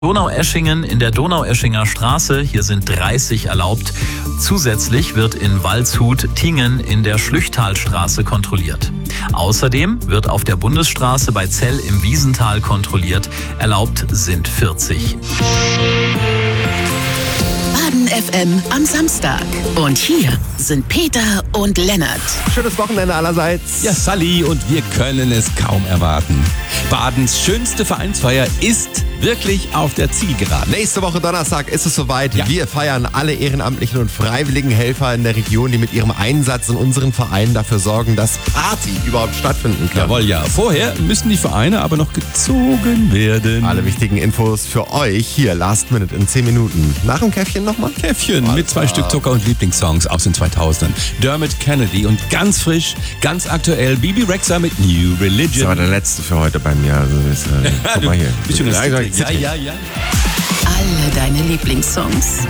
Donaueschingen in der Donaueschinger Straße. Hier sind 30 erlaubt. Zusätzlich wird in Waldshut-Tingen in der Schlüchtalstraße kontrolliert. Außerdem wird auf der Bundesstraße bei Zell im Wiesental kontrolliert. Erlaubt sind 40. Baden FM am Samstag. Und hier sind Peter und Lennart. Schönes Wochenende allerseits. Ja, Sally, und wir können es kaum erwarten. Badens schönste Vereinsfeier ist wirklich auf der Zielgeraden. Nächste Woche Donnerstag ist es soweit. Ja. Wir feiern alle ehrenamtlichen und freiwilligen Helfer in der Region, die mit ihrem Einsatz in unseren Vereinen dafür sorgen, dass Party überhaupt stattfinden kann. Jawohl, ja. Vorher müssen die Vereine aber noch gezogen werden. Alle wichtigen Infos für euch hier Last Minute in 10 Minuten. Nach dem Käffchen nochmal? Käffchen mit 2 Stück Zucker und Lieblingssongs aus den 2000ern. Dermot Kennedy und ganz frisch, ganz aktuell Bibi Rexha mit New Das Religion. war der letzte für heute bei mir. Also guck mal hier. Bist schon Ja, ja. Alle deine Lieblingssongs.